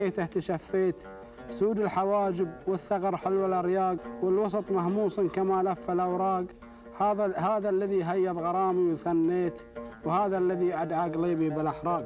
تشفيت سود الحواجب والثغر حلو الأرياق والوسط مهموس كما لف الأوراق. هذا الذي هيض غرامي وثنيت وهذا الذي أدعى قلبي بالأحراق.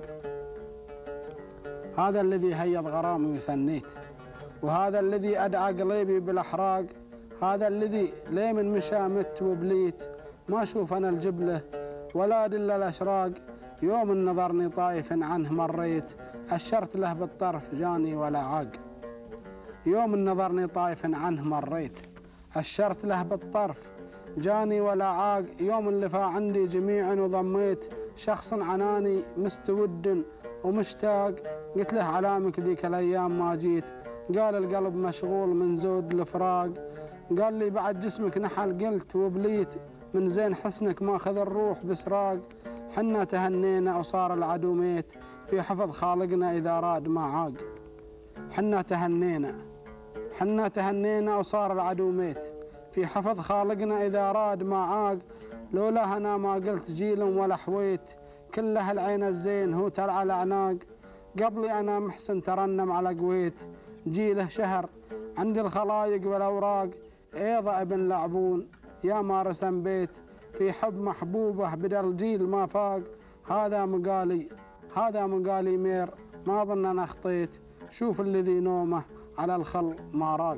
هذا الذي هيض غرامي وثنيت وهذا الذي أدعى قلبي بالأحراق. هذا الذي ليه من مشى مت وبليت ما أشوف أنا الجبلة ولا أدل الأشراق. يوم نظرني طايف عنه مريت أشرت له بالطرف جاني ولا عاق. يوم نظرني طايف عنه مريت أشرت له بالطرف جاني ولا عاق. يوم اللي فا عندي جميعا وضميت شخص عناني مستود ومشتاق. قلت له علامك ذيك الأيام ما جيت قال القلب مشغول من زود الفراق. قال لي بعد جسمك نحل قلت وبليت من زين حسنك ما خذ الروح بسراق. حنا تهنينا وصار العدو ميت في حفظ خالقنا إذا راد ما عاق. حنا تهنينا وصار العدو ميت في حفظ خالقنا إذا راد ما عاق. لولا أنا ما قلت جيل ولا حويت كله العين الزين هو ترعى الأعناق. قبلي أنا محسن ترنم على قويت جيله شهر عند الخلايق والأوراق. أيضا ابن لعبون يا ما رسم بيت في حب محبوبه بدل جيل ما فاق. هذا مقالي مير ما ظن أنا أخطيت شوف الذي نومه على الخل ما راق.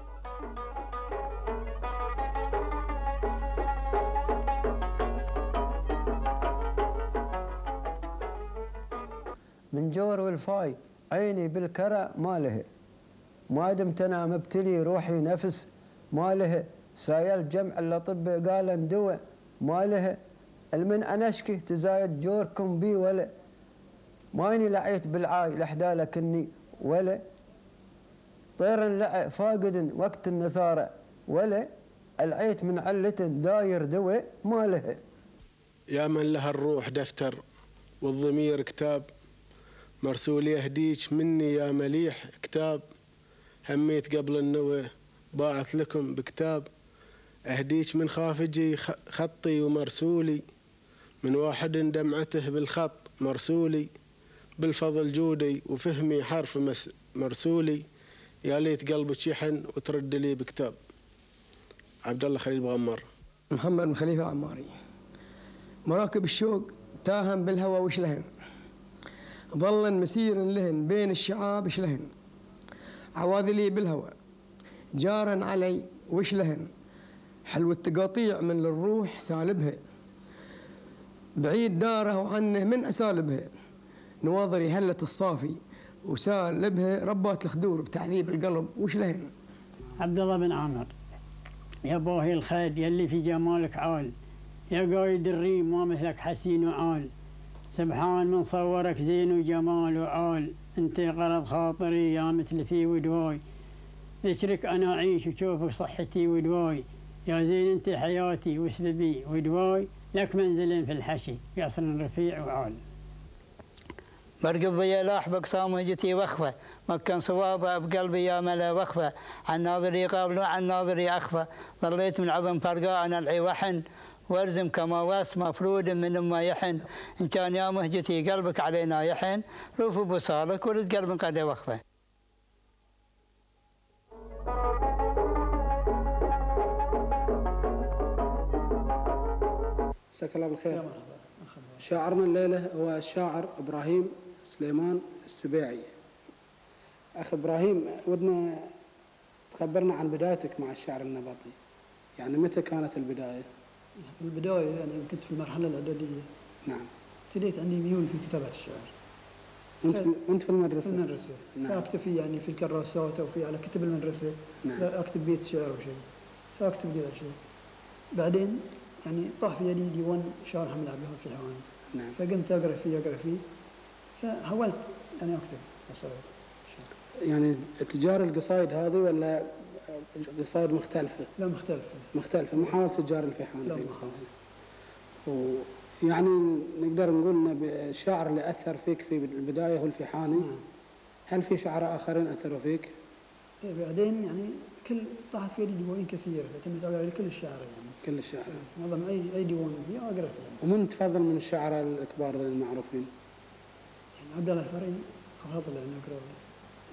من جور والفاي عيني بالكرى ما له ما دمت انا مبتلي روحي نفس ما له. سايل جمع الاطباء قال اندوى ما له. المن انا اشكي تزايد جوركم بي ولا ماني لعيت بالعاي لحدا لكني ولا. طير اللع فاقد وقت النثاره ولا العيت من علة داير دوى ما له. يا من لها الروح دفتر والضمير كتاب مرسول يهديك مني يا مليح كتاب. هميت قبل النوى باعث لكم بكتاب أهديك من خافجي خطي ومرسولي من واحد دمعته بالخط مرسولي بالفضل جودي وفهمي حرف مرسولي. يا ليت قلبك يحن وترد لي بكتاب. عبد الله خليل بغمر. محمد بن خليفة العماري. مراكب الشوق تاهم بالهوى وش لهن ظلا مسير لهن بين الشعاب وش لهن. عواذلي بالهوى جارا علي وش لهن حلو التقاطيع من الروح سالبها بعيد داره وعنه من أسالبها. نواظري هلة الصافي وسالبها ربات الخدور بتعذيب القلب وش لهن. عبد الله بن عامر. يا باهي الخيل يلي في جمالك عال يا قايد الريم ما مثلك حسين وعال. سبحان من صورك زين وجمال وعال انت غرض خاطري يا مثل في ودواي. ذكرك انا اعيش وشوفك صحتي ودواي. يا زين انت حياتي وسببي ودواي لك منزلين في الحشي قصر رفيع وعال. برق الضياء لاح بقسام وجتي وخفه مكن صوابه بقلبي يا ملا وخفه. عن ناظري قابل وعن ناظري اخفه ظليت من عظم فرقاء انا العي وحن وارزم كما واس مفرود من ما يحن. ان كان يا مهجتي قلبك علينا يحن روف بصالك ورد قلب قد وخفه. مساك الله بالخير. شاعرنا الليلة هو الشاعر إبراهيم سليمان السبيعي. أخ إبراهيم ودنا تخبرنا عن بدايتك مع الشعر النبطي. يعني متى كانت البداية؟ في البداية يعني كنت في المرحلة الإعدادية. نعم. ابتديت عندي ميول في كتابة الشعر. وأنت في المدرسة؟ في المدرسة. نعم. فأكتفي يعني في الكراسات أو في على كتب المدرسة. نعم. أكتب بيت شعر أو شيء. فأكتب ذي الشيء. بعدين يعني طاح في يدي ديوان شعر محمد عبد الوهاب الفيحاني. نعم. فقمت أقرأ فيه فحاولت يعني أكتب قصائد. يعني تجار القصائد هذه ولا قصائد مختلفة؟ لا مختلفة. محاولة تجار الفيحاني. لا ويعني نقدر نقول ان الشاعر اللي أثر فيك في البداية هو الفيحاني. نعم. هل في شعراء آخرين أثروا فيك؟ بعدين يعني طاحت في يدي ديوان كثيرة اعتمدت على كل الشعراء يعني. كل الشعراء. معظم أي ديوان فيه أقرأ فيه. ومن تفضل من الشعراء الكبار المعروفين؟ يعني عبد الله الفري أفضل يعني أقرأ.